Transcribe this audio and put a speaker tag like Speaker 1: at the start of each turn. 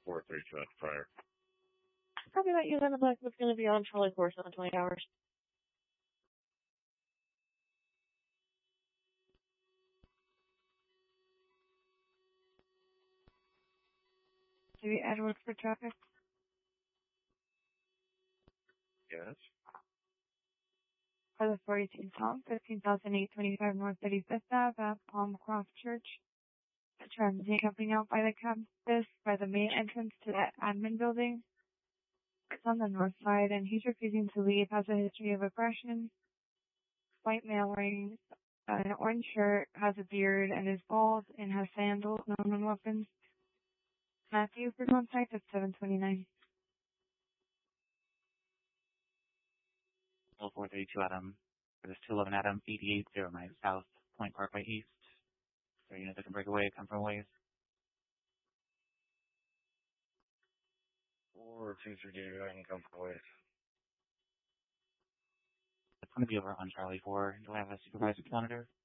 Speaker 1: 432 at prior.
Speaker 2: Copy that. You the black was going to be on Charlie course in 20 hours. Maybe Edwards for traffic.
Speaker 1: Yes.
Speaker 2: For the 42 Tom, 15,825 North 35th Ave at Palmcroft Church. The transient jumping out by the campus by the main entrance to the admin building. It's on the north side, and he's refusing to leave. Has a history of aggression. White male wearing an orange shirt, has a beard, and is bald, and has sandals, no known weapons. Matthew for contact at 729.
Speaker 3: 432 Adam. For this 211 Adam, 8809 South, Point Parkway East. So units that can break away, come from ways.
Speaker 1: 423 I can come from ways.
Speaker 3: It's going to be over on Charlie 4. Do I have a supervisor monitor?